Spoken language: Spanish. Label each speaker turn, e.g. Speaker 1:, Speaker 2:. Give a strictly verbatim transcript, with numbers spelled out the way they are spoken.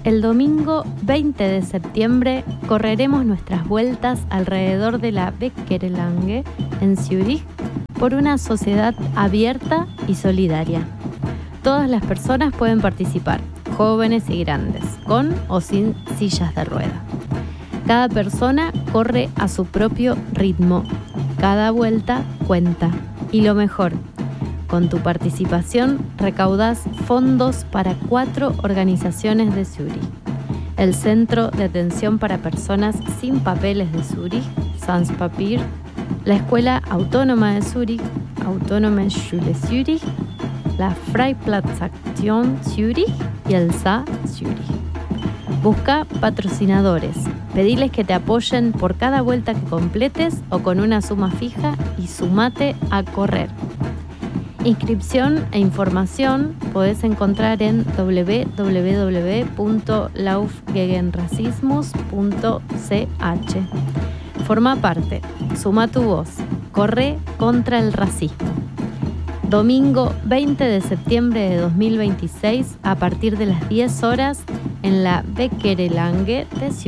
Speaker 1: El domingo veinte de septiembre correremos nuestras vueltas alrededor de la Beckerelange en Zúrich por una sociedad abierta y solidaria. Todas las personas pueden participar, jóvenes y grandes, con o sin sillas de rueda. Cada persona corre a su propio ritmo. Cada vuelta cuenta. Y lo mejor, con tu participación recaudas fondos para cuatro organizaciones de Zúrich: el Centro de Atención para Personas Sin Papeles de Zúrich, Sans Papier, la Escuela Autónoma de Zúrich, Autonome Schule Zürich, la Freiplatzaktion Zürich y el S A Zürich. Busca patrocinadores, pediles que te apoyen por cada vuelta que completes o con una suma fija y sumate a correr. Inscripción e información podés encontrar en w w w punto laufgegenrassismus punto c h. Forma parte, suma tu voz, corre contra el racismo. Domingo veinte de septiembre de dos mil veintiséis a partir de las diez horas en la Beckerelange de Zúrich.